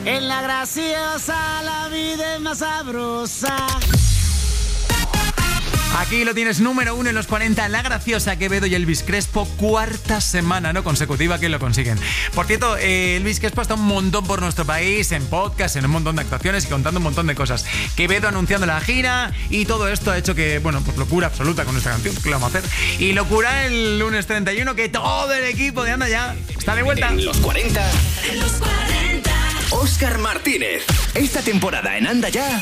En la graciosa la vida es más sabrosa. Aquí lo tienes, número 1 en los 40, La Graciosa, Quevedo y Elvis Crespo, cuarta semana no consecutiva que lo consiguen. Por cierto, Elvis Crespo está un montón por nuestro país, en podcast, en un montón de actuaciones y contando un montón de cosas. Quevedo anunciando la gira y todo esto ha hecho que, bueno, pues locura absoluta con nuestra canción, ¿qué le vamos a hacer? Y locura el lunes 31, que todo el equipo de Anda Ya está de vuelta. En los 40, Óscar Martínez. Esta temporada en Anda Ya.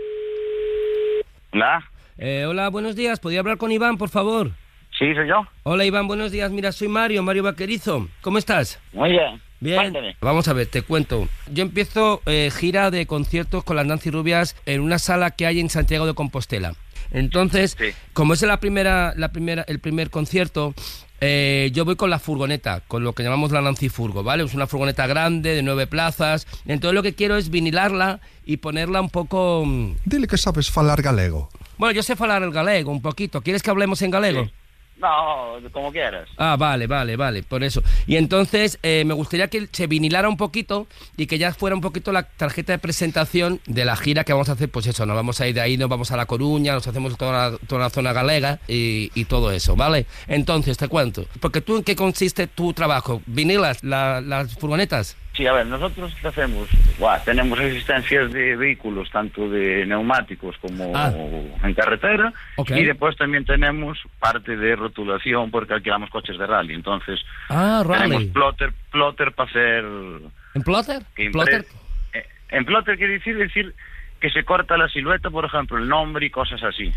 Hola. Hola, buenos días. ¿Podría hablar con Iván, por favor? Sí, soy yo. Hola, Iván, buenos días. Mira, soy Mario Vaquerizo. ¿Cómo estás? Muy bien. Bien. Cuéntame. Vamos a ver, te cuento. Yo empiezo gira de conciertos con las Nancy Rubias en una sala que hay en Santiago de Compostela. Entonces, Sí. como es el primer concierto, yo voy con la furgoneta, con lo que llamamos la Nancy Furgo, ¿vale? Es una furgoneta grande, de 9 plazas. Entonces lo que quiero es vinilarla y ponerla un poco... Dile que sabes falar galego. Bueno, yo sé falar el galego un poquito. ¿Quieres que hablemos en galego? Sí. No, como quieras. Ah, vale, por eso. Y entonces me gustaría que se vinilara un poquito y que ya fuera un poquito la tarjeta de presentación de la gira que vamos a hacer. Pues eso, nos vamos a ir de ahí, nos vamos a La Coruña, nos hacemos toda la zona galega y todo eso, ¿vale? Entonces, te cuento. Porque tú, ¿en qué consiste tu trabajo? ¿Vinilas las furgonetas? Sí, a ver, nosotros ¿qué hacemos? Tenemos existencias de vehículos, tanto de neumáticos como en carretera, Okay. y después también tenemos parte de rotulación porque alquilamos coches de rally. Entonces, rally. tenemos plotter para hacer... ¿En plotter? ¿Plotter? En plotter quiere decir que se corta la silueta, por ejemplo, el nombre y cosas así.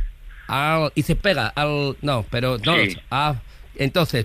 Y se pega al... No, pero... No, Sí. Entonces,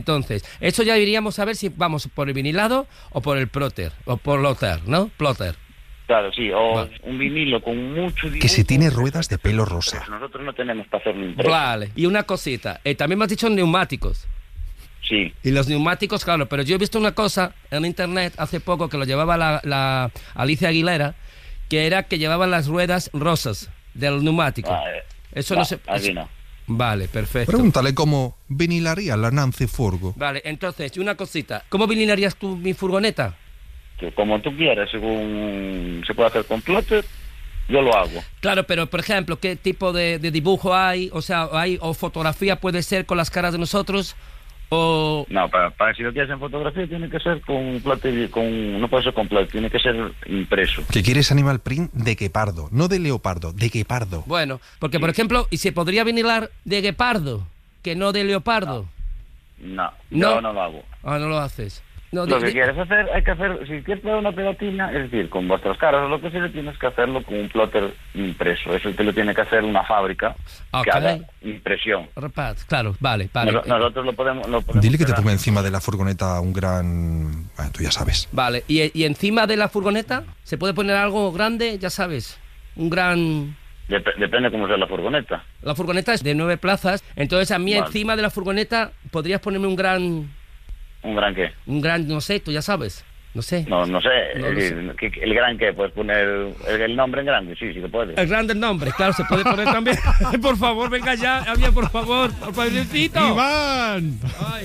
eso ya iríamos a ver si vamos por el vinilado o por el plotter, o por lotter, ¿no? Plotter. Claro, sí, o Vale. un vinilo con mucho dibujo. Que si tiene ruedas de pelo rosa. Pero nosotros no tenemos para hacerlo impreso. Vale, y una cosita, también me has dicho neumáticos. Sí. Y los neumáticos, claro, pero yo he visto una cosa en internet hace poco que lo llevaba la Alicia Aguilera, que era que llevaban las ruedas rosas del neumático. Eso no se... Aquí no. Vale, perfecto. Pregúntale cómo vinilaría la Nancy Furgo. Vale, entonces, y una cosita, ¿cómo vinilarías tú mi furgoneta? Que como tú quieras, según se puede hacer con plotter, yo lo hago. Claro, pero por ejemplo, ¿qué tipo de dibujo hay? O sea, o fotografía puede ser con las caras de nosotros, o... No, para si lo quieres en fotografía tiene que ser con plotter, no puede ser con plotter, tiene que ser impreso. Que quieres animal print de guepardo, no de leopardo, de guepardo. Bueno, porque por ejemplo, ¿y se podría vinilar de guepardo, que no de leopardo? No, No. yo no lo hago. Ah, no lo haces. No, Lo que quieres hacer, hay que hacer, si quieres poner una pegatina, es decir, con vuestras caras o lo que sea, tienes que hacerlo con un plotter impreso. Eso te lo tiene que hacer una fábrica que haga impresión. Claro, vale. Nosotros lo podemos Dile que te pegar. ponga encima de la furgoneta un gran... Bueno, tú ya sabes. Vale, y encima de la furgoneta se puede poner algo grande, ya sabes, un gran... Depende cómo sea la furgoneta. La furgoneta es de 9 plazas, entonces a mí Vale. encima de la furgoneta podrías ponerme un gran... ¿Un gran qué? Un gran, no sé, tú ya sabes, no sé. No sé. No lo ¿El gran qué? Puedes poner el nombre en grande, sí se puede. El grande nombre, claro, se puede poner también. Por favor, venga ya, Javier, por favorcito. ¡Iván!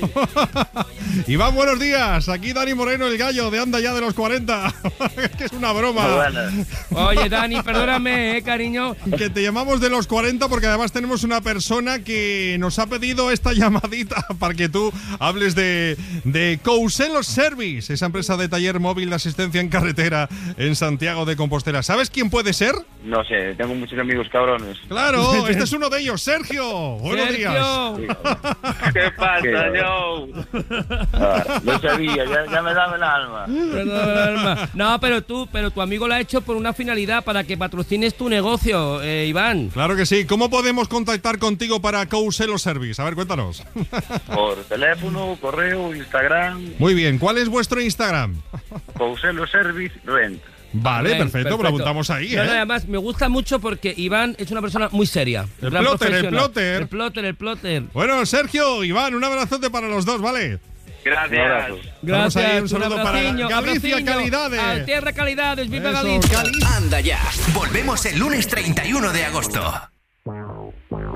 Iván, buenos días. Aquí Dani Moreno, el gallo de Anda Ya de los 40. Que es una broma. Muy buenas. Oye, Dani, perdóname, cariño. Que te llamamos de los 40 porque además tenemos una persona que nos ha pedido esta llamadita para que tú hables de Couselos Service, esa empresa de taller móvil de asistencia en carretera en Santiago de Compostela. ¿Sabes quién puede ser? No sé, tengo muchos amigos cabrones. Claro, este es uno de ellos, Sergio. Buenos días. ¿Qué pasa, Joe? Lo sabía, ya me daba el alma. No, pero tu amigo lo ha hecho por una finalidad, para que patrocines tu negocio, Iván. Claro que sí. ¿Cómo podemos contactar contigo para Couselos Service? A ver, cuéntanos. Por teléfono, correo, Instagram. Muy bien, ¿cuál es vuestro Instagram? Couselos Service Rent. Vale, Bien, perfecto, pues lo apuntamos ahí, No, ¿eh? además, me gusta mucho porque Iván es una persona muy seria. El gran plotter, profesional. El plotter. Bueno, Sergio, Iván, un abrazote para los dos, ¿vale? Gracias. Vamos ahí, un saludo para abraciño, Galicia abraciño. Calidades. A tierra Calidades, viva Eso, Galicia. Anda Ya. Volvemos el lunes 31 de agosto.